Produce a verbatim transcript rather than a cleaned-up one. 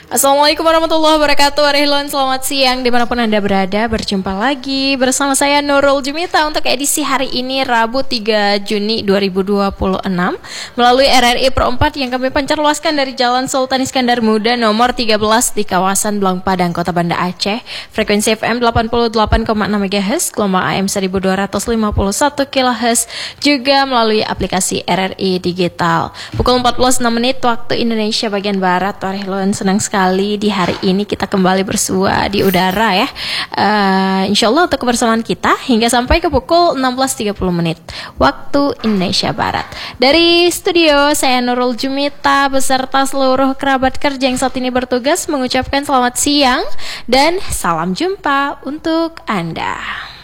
Assalamualaikum warahmatullahi wabarakatuh. Arihlan, selamat siang dimanapun Anda berada. Berjumpa lagi bersama saya Nurul Jumita untuk edisi hari ini Rabu tiga Juni dua ribu dua puluh enam melalui R R I Pro empat yang kami pancarluaskan dari Jalan Sultan Iskandar Muda nomor tiga belas di kawasan Belang Padang, Kota Banda Aceh. Frekuensi F M delapan puluh delapan koma enam megahertz, gelombang A M seribu dua ratus lima puluh satu kilohertz, juga melalui aplikasi R R I Digital. Pukul empat belas enam menit waktu Indonesia bagian Barat. Arihlan, senang sekali Kali di hari ini kita kembali bersua di udara ya. uh, Insya Allah untuk kebersamaan kita hingga sampai ke pukul enam belas tiga puluh menit waktu Indonesia Barat. Dari studio saya Nurul Jumita beserta seluruh kerabat kerja yang saat ini bertugas mengucapkan selamat siang dan salam jumpa untuk Anda.